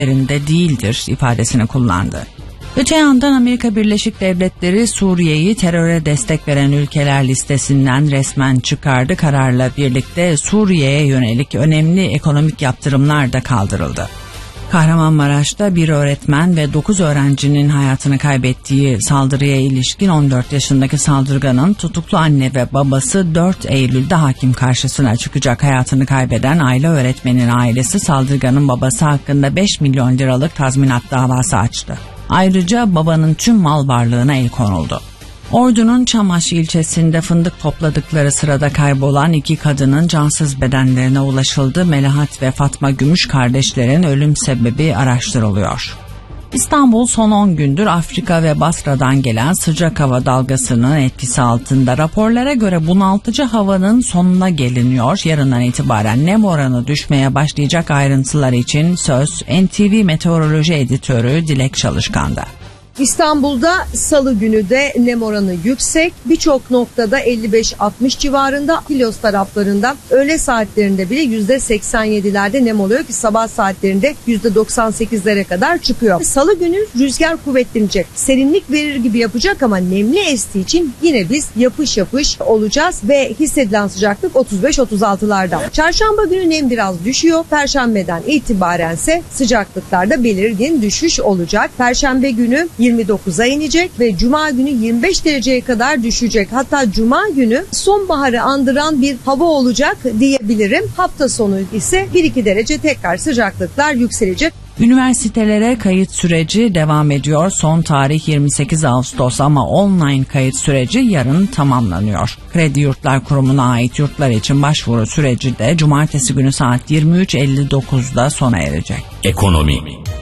ellerinde değildir ifadesini kullandı. Öte yandan Amerika Birleşik Devletleri Suriye'yi teröre destek veren ülkeler listesinden resmen çıkardı. Kararla birlikte Suriye'ye yönelik önemli ekonomik yaptırımlar da kaldırıldı. Kahramanmaraş'ta bir öğretmen ve 9 öğrencinin hayatını kaybettiği saldırıya ilişkin 14 yaşındaki saldırganın tutuklu anne ve babası 4 Eylül'de hakim karşısına çıkacak. Hayatını kaybeden aile öğretmenin ailesi saldırganın babası hakkında 5 milyon liralık tazminat davası açtı. Ayrıca babanın tüm mal varlığına el konuldu. Ordu'nun Çamaş ilçesinde fındık topladıkları sırada kaybolan 2 kadının cansız bedenlerine ulaşıldı. Melahat ve Fatma Gümüş kardeşlerin ölüm sebebi araştırılıyor. İstanbul son 10 gündür Afrika ve Basra'dan gelen sıcak hava dalgasının etkisi altında. Raporlara göre bunaltıcı havanın sonuna geliniyor. Yarından itibaren nem oranı düşmeye başlayacak. Ayrıntılar için söz NTV Meteoroloji Editörü Dilek Çalışkan'da. İstanbul'da salı günü de nem oranı yüksek. Birçok noktada 55-60 civarında, Kilyos taraflarında öğle saatlerinde bile %87'lerde nem oluyor ki sabah saatlerinde %98'lere kadar çıkıyor. Salı günü rüzgar kuvvetlenecek. Serinlik verir gibi yapacak ama nemli estiği için yine biz yapış yapış olacağız ve hissedilen sıcaklık 35-36'larda. Çarşamba günü nem biraz düşüyor. Perşembeden itibarense sıcaklıklarda belirgin düşüş olacak. Perşembe günü 29'a inecek ve Cuma günü 25 dereceye kadar düşecek. Hatta Cuma günü sonbaharı andıran bir hava olacak diyebilirim. Hafta sonu ise 1-2 derece tekrar sıcaklıklar yükselecek. Üniversitelere kayıt süreci devam ediyor. Son tarih 28 Ağustos ama online kayıt süreci yarın tamamlanıyor. Kredi Yurtlar Kurumu'na ait yurtlar için başvuru süreci de cumartesi günü saat 23.59'da sona erecek. Ekonomi.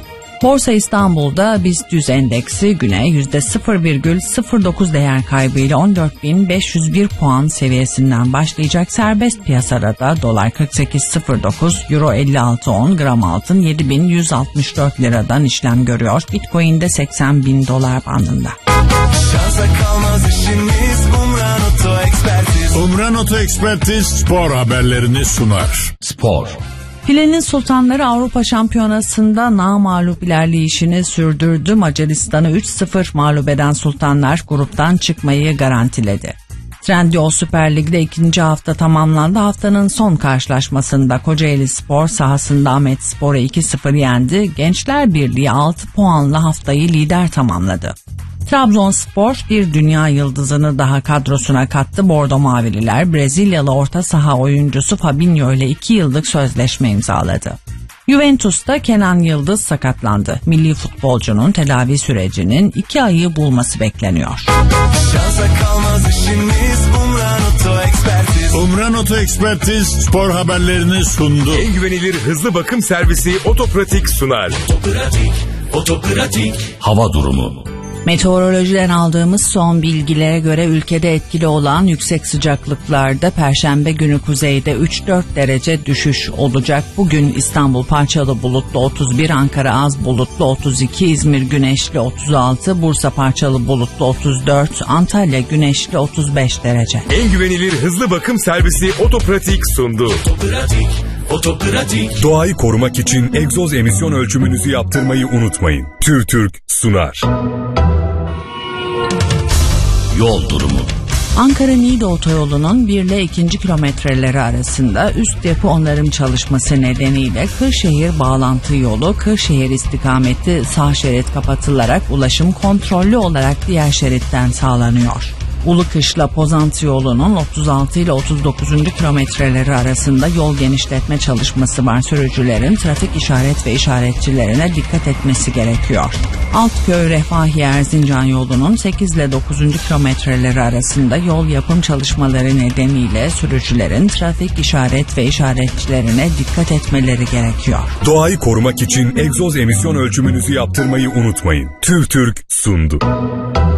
Borsa İstanbul'da BIST endeksi güne %0,09 değer kaybıyla 14.501 puan seviyesinden başlayacak. Serbest piyasada da dolar 48.09, euro 56.10, gram altın 7.164 liradan işlem görüyor. Bitcoin de 80.000 dolar bandında. Umran Oto Ekspertiz spor haberlerini sunar. Spor. Filenin Sultanları Avrupa Şampiyonası'nda namağlup ilerleyişini sürdürdü. Macaristan'ı 3-0 mağlup eden Sultanlar gruptan çıkmayı garantiledi. Trendyol Süper Lig'de 2. hafta tamamlandı. Haftanın son karşılaşmasında Kocaelispor sahasında Ahmetspor'u 2-0 yendi. Gençler Birliği 6 puanla haftayı lider tamamladı. Trabzonspor bir dünya yıldızını daha kadrosuna kattı. Bordo Mavililer Brezilyalı orta saha oyuncusu Fabinho ile 2 yıllık sözleşme imzaladı. Juventus'ta Kenan Yıldız sakatlandı. Milli futbolcunun tedavi sürecinin 2 ayı bulması bekleniyor. Umran Oto Ekspertiz spor haberlerini sundu. En güvenilir hızlı bakım servisi Otopratik sunar. Otopratik. Hava durumu. Meteorolojiden aldığımız son bilgilere göre ülkede etkili olan yüksek sıcaklıklarda Perşembe günü kuzeyde 3-4 derece düşüş olacak. Bugün İstanbul parçalı bulutlu 31, Ankara az bulutlu 32, İzmir güneşli 36, Bursa parçalı bulutlu 34, Antalya güneşli 35 derece. En güvenilir hızlı bakım servisi Otopratik sundu. Otopratik. Doğayı korumak için egzoz emisyon ölçümünüzü yaptırmayı unutmayın. TÜRTÜRK sunar. Yol durumu. Ankara-Niğde otoyolunun 1 ile 2. kilometreleri arasında üst yapı onarım çalışması nedeniyle Kırşehir bağlantı yolu Kırşehir istikameti sağ şerit kapatılarak ulaşım kontrollü olarak diğer şeritten sağlanıyor. Ulukışla Pozantı yolunun 36 ile 39. kilometreleri arasında yol genişletme çalışması var. Sürücülerin trafik işaret ve işaretçilerine dikkat etmesi gerekiyor. Altköy Refahiye Erzincan yolunun 8 ile 9. kilometreleri arasında yol yapım çalışmaları nedeniyle sürücülerin trafik işaret ve işaretçilerine dikkat etmeleri gerekiyor. Doğayı korumak için egzoz emisyon ölçümünüzü yaptırmayı unutmayın. TÜRTÜRK sundu.